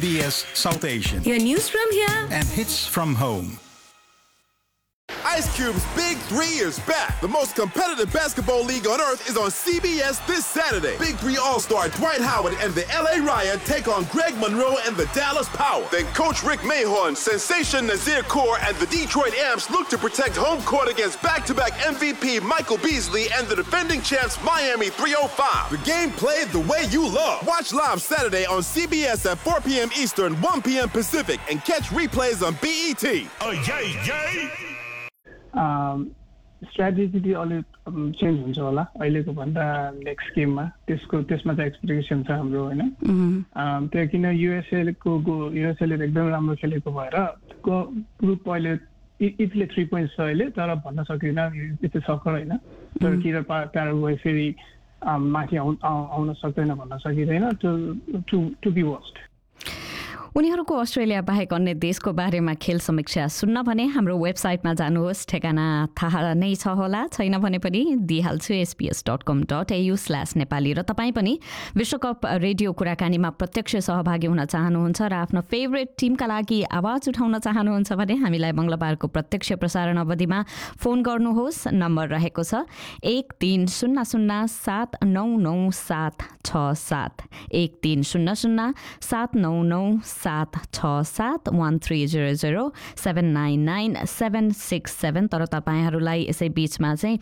SBS South Asian. Your news from here and hits from home. Ice Cube's Big 3 is back. The most competitive basketball league on earth is on CBS this Saturday. Big 3 All-Star Dwight Howard and the LA Riot take on Greg Monroe and the Dallas Power. Then Coach Rick Mahorn, Sensation Nazir Kaur, and the Detroit Amps look to protect home court against back-to-back MVP Michael Beasley and the defending champs Miami 305. The game played the way you love. Watch live Saturday on CBS at 4 p.m. Eastern, 1 p.m. Pacific, and catch replays on BET. Oh, yay! Strategy अलिक change हुन्छ होला अहिलेको भन्दा next गेममा त्यसमा चाहिँ expectation छ हाम्रो होइन त्यो किन युएसएले एकदम राम्रो खेलेको भएर ग्रुप अहिले इटले 3 पोइन्ट्स छ अहिले तर भन्न सकिँदैन यति सक्कर होइन तर किन प्याराग्वे फेरि माथि आउन सक्दैन भन्न सकिँदैन टु बी वर्स्ट उनीहरूको अस्ट्रेलिया बाहेक अन्य देशको बारेमा खेल समीक्षा सुन्न भने हाम्रो वेबसाइटमा जानुहोस् ठेगाना थाहा नै छ होला छैन भने पनि दिइहाल्छु sbs.com.au/नेपाली र तपाईँ पनि विश्वकप रेडियो कुराकानीमा प्रत्यक्ष सहभागी हुन चाहनुहुन्छ र आफ्नो फेभरेट टिमका लागि आवाज उठाउन चाहनुहुन्छ भने हामीलाई मङ्गलबारको प्रत्यक्ष प्रसारण अवधिमा फोन गर्नुहोस् नम्बर रहेको छ 1300799767 1300799767 तर तपाईहरूलाई यसै बीचमा चाहिँ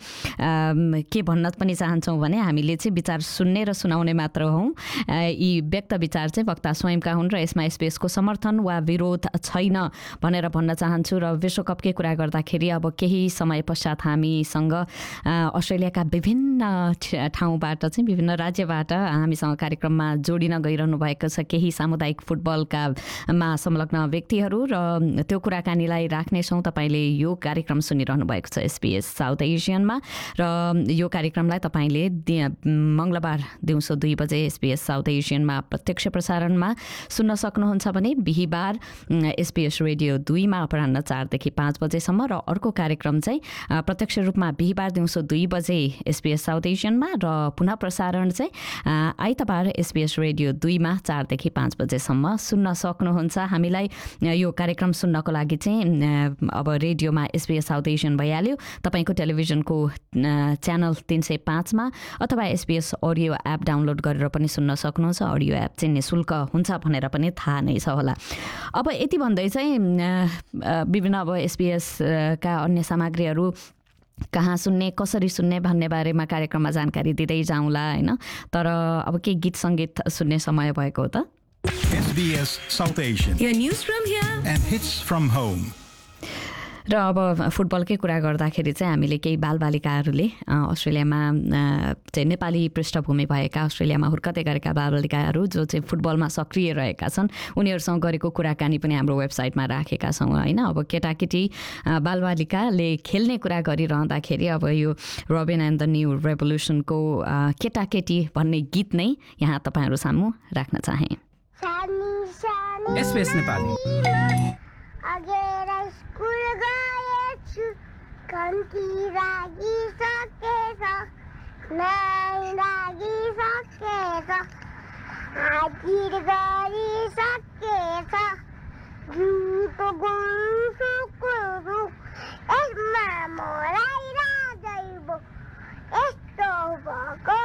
के भन्न पनि चाहन्छौँ भने हामीले चाहिँ विचार सुन्ने र सुनाउने मात्र हौँ यी व्यक्त विचार चाहिँ वक्ता स्वयंका हुन् र यसमा एसबीएसको समर्थन वा विरोध छैन भनेर भन्न चाहन्छु र विश्वकपकै कुरा गर्दाखेरि अब केही समय पश्चात हामीसँग अस्ट्रेलियाका विभिन्न ठाउँबाट चाहिँ विभिन्न राज्यबाट हामीसँग कार्यक्रममा जोडिन गइरहनु भएको छ केही सामुदायिक फुटबलका मा संलग्न व्यक्तिहरू र त्यो कुराकानीलाई राख्नेछौँ तपाईँले यो कार्यक्रम सुनिरहनु भएको छ एसबीएस साउथ एसियनमा र यो कार्यक्रमलाई तपाईँले मङ्गलबार दिउँसो 2 बजे एसबीएस साउथ एसियनमा प्रत्यक्ष प्रसारणमा सुन्न सक्नुहुन्छ भने बिहिबार एसबीएस रेडियो 2 मा अपराह्न 4 देखि 5 बजेसम्म र अर्को कार्यक्रम चाहिँ प्रत्यक्ष रूपमा बिहिबार दिउँसो 2 बजे एसबीएस साउथ एसियनमा र पुनः प्रसारण चाहिँ आइतबार एसबीएस रेडियो 2 मा 4 देखि 5 बजेसम्म सुन्न सक्नुहुन्छ हामीलाई यो कार्यक्रम सुन्नको लागि चाहिँ अब रेडियोमा एसबीएस साउथ एसियन भइहाल्यो तपाईँको टेलिभिजनको च्यानल 305 मा अथवा एसबीएस अडियो एप डाउनलोड गरेर पनि सुन्न सक्नुहुन्छ अडियो एप चाहिँ निःशुल्क हुन्छ भनेर पनि थाहा नै छ होला अब यति भन्दै चाहिँ विभिन्न अब एसबीएस का अन्य सामग्रीहरू कहाँ सुन्ने कसरी सुन्ने भन्ने बारेमा कार्यक्रममा जानकारी दिँदै जाउँला हैन तर अब के गीत संगीत सुन्ने समय भएको हो त SBS South Asian. Your news from here and hits from home. र अब फुटबलकै कुरा गर्दाखेरि चाहिँ हामीले केही बालबालिकाहरूले अस्ट्रेलियामा चाहिँ नेपाली पृष्ठभूमि भएका अस्ट्रेलियामा हुर्कदै गरेका बालबालिकाहरू जो चाहिँ फुटबलमा सक्रिय रहेका छन् उनीहरूसँग गरेको कुराकानी पनि हाम्रो वेबसाइटमा राखेका छौँ होइन अब केटाकेटी बालबालिकाले खेल्ने कुरा गरिरहँदाखेरि अब यो रोबिन एन्ड द न्यू रेभोल्युसनको केटाकेटी भन्ने गीत नै यहाँ तपाईँहरू सामु राख्न चाहे SBS नेपाली अगेर स्कुल गएछु कम्ती लागिसकेछ नै लागिसकेछ हाजिर गरिसकेछ गीत गुन्सुकुरु यसमा मलाई राजैबो यस्तो भएको